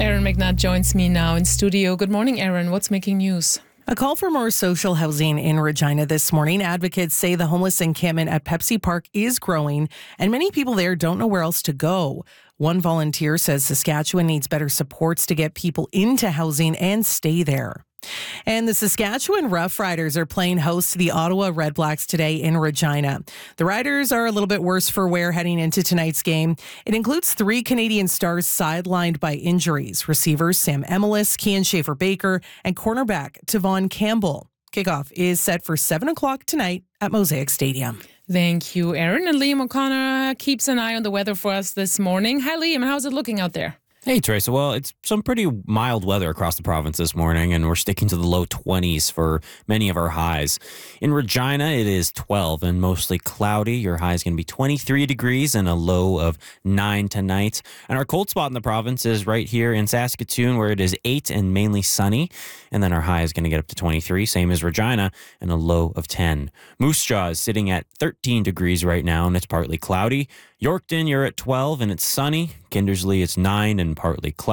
Aaron McNutt joins me now in studio. Good morning, Aaron. What's making news? A call for more social housing in Regina this morning. Advocates say the homeless encampment at Pepsi Park is growing, and many people there don't know where else to go. One volunteer says Saskatchewan needs better supports to get people into housing and stay there. And the Saskatchewan Roughriders are playing host to the Ottawa Redblacks today in Regina. The Riders are a little bit worse for wear heading into tonight's game. It includes 3 Canadian stars sidelined by injuries: receivers Sam Emelis, Kian Schaefer-Baker, and cornerback Tavon Campbell. Kickoff is set for 7 o'clock tonight at Mosaic Stadium. Thank you, Aaron. And Liam O'Connor keeps an eye on the weather for us this morning. Hi, Liam. How's it looking out there? Hey, Teresa. Well, it's some pretty mild weather across the province this morning, and we're sticking to the low 20s for many of our highs. In Regina, it is 12 and mostly cloudy. Your high is going to be 23 degrees and a low of 9 tonight. And our cold spot in the province is right here in Saskatoon, where it is 8 and mainly sunny. And then our high is going to get up to 23, same as Regina, and a low of 10. Moose Jaw is sitting at 13 degrees right now, and it's partly cloudy. Yorkton, you're at 12 and it's sunny. Kindersley, it's 9 and partly cloudy.